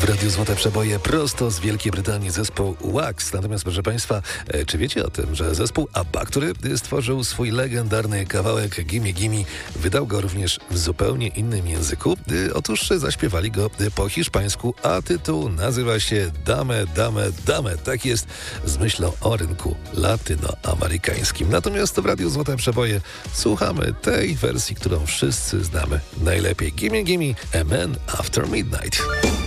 W Radiu Złote Przeboje prosto z Wielkiej Brytanii zespół Wax. Natomiast proszę Państwa, czy wiecie o tym, że zespół ABBA, który stworzył swój legendarny kawałek Gimme Gimme, wydał go również w zupełnie innym języku? Otóż zaśpiewali go po hiszpańsku, a tytuł nazywa się Dame, Dame, Dame. Tak jest z myślą o rynku latynoamerykańskim. Natomiast w Radiu Złote Przeboje słuchamy tej wersji, którą wszyscy znamy najlepiej. Gimme Gimme, A Man After Midnight.